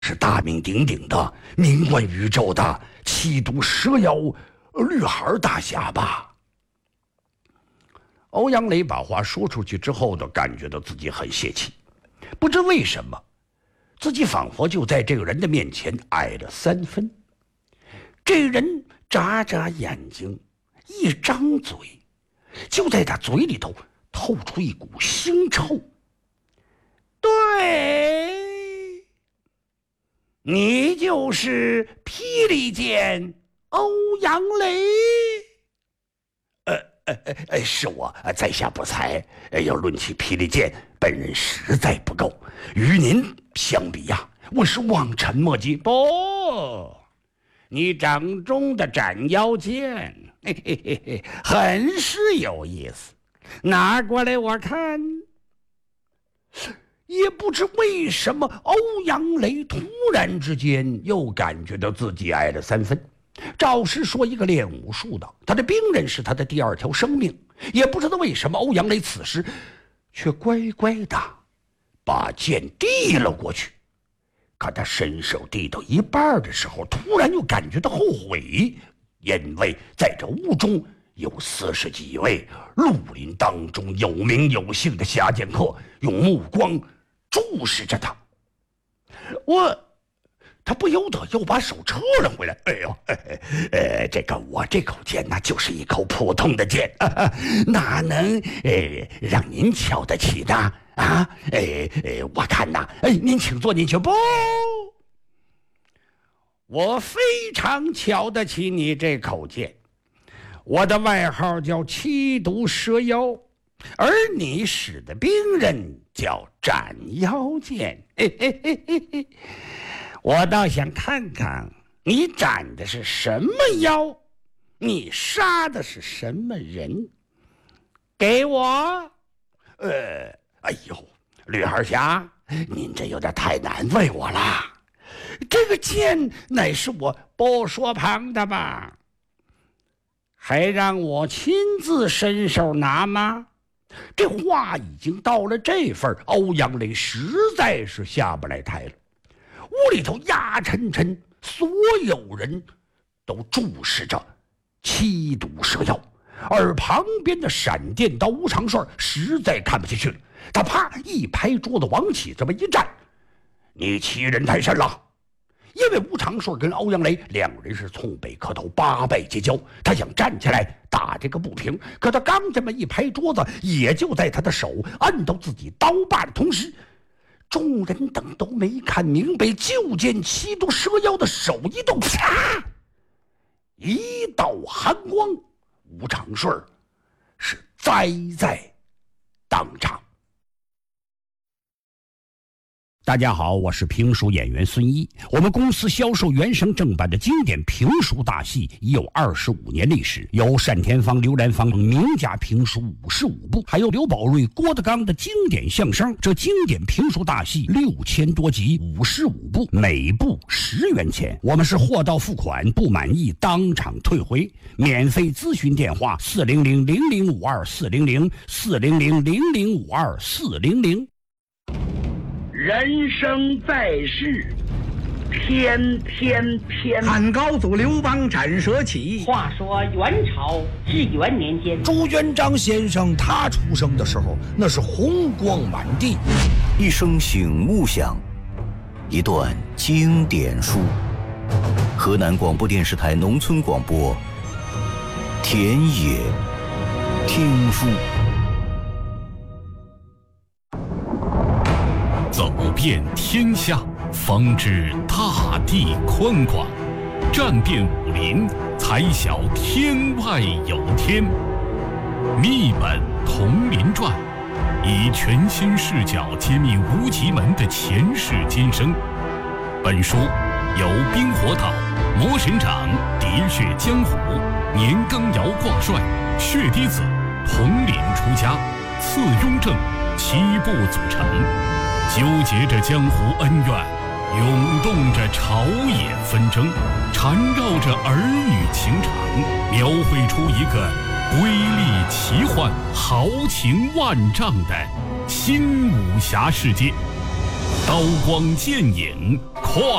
是大名鼎鼎的名冠宇宙的七毒蛇妖绿孩大侠吧？欧阳雷把话说出去之后呢，感觉到自己很泄气，不知为什么，自己仿佛就在这个人的面前矮了3分。这人眨眨眼睛，一张嘴，就在他嘴里头透出一股腥臭。对，你就是霹雳剑欧阳雷。是我，在下不才。要论起霹雳剑，本人实在不够。与您相比呀，我是望尘莫及。不，你掌中的斩妖剑，很是有意思，拿过来我看。也不知为什么，欧阳雷突然之间又感觉到自己矮了3分。赵师说一个练武术的，他的兵刃是他的第2条生命，也不知道为什么欧阳雷此时却乖乖的把剑递了过去。可他伸手递到一半的时候，突然又感觉到后悔，因为在这屋中有40几位绿林当中有名有姓的侠剑客用目光注视着他。他不由得又把手撤了回来。哎呦，我这口剑那就是一口普通的剑，哪能让您瞧得起呢？啊，我看呐，您请坐，您请。不，我非常瞧得起你这口剑。我的外号叫七毒蛇妖，而你使的兵刃叫斩妖剑。我倒想看看你斩的是什么妖，你杀的是什么人。给我。哎呦，绿孩侠，您这有点太难为我了。这个剑乃是我不说旁的吧？还让我亲自伸手拿吗？这话已经到了这份，欧阳雷实在是下不来台了。屋里头压沉沉，所有人都注视着七毒蛇妖，而旁边的闪电刀吴长顺实在看不下去了，他啪一拍桌子往起这么一站。你欺人太甚了！因为吴长顺跟欧阳雷两人是从北磕头8拜结交，他想站起来打这个不平，可他刚这么一拍桌子，也就在他的手按到自己刀把的同时，众人等都没看明白，就见七毒蛇妖的手一动，啪，一道寒光，吴长顺是栽在当场。大家好，我是评书演员孙一。我们公司销售原声正版的经典评书大戏已有25年历史，有单田芳、刘兰芳等名家评书55部，还有刘宝瑞、郭德纲的经典相声。这经典评书大戏6000多集，55部，每部10元钱。我们是货到付款，不满意当场退回。免费咨询电话400-0052-400，400-0052-400。 人生在世，偏偏汉高祖刘邦斩蛇起。 话说元朝至元年间， 朱元璋先生他出生的时候，那是红光满地。 一声醒悟响，一段经典书。河南广播电视台农村广播，田野听书。 走遍天下，方知大地宽广；战遍武林，才晓天外有天。秘本同林传，以全新视角揭秘无极门的前世今生。本书由冰火岛、魔神掌、喋血江湖、年羹尧挂帅、血滴子、统领出家、次雍正7部组成，纠结着江湖恩怨，涌动着朝野纷争，缠绕着儿女情长，描绘出一个瑰丽奇幻、豪情万丈的新武侠世界。刀光剑影， 快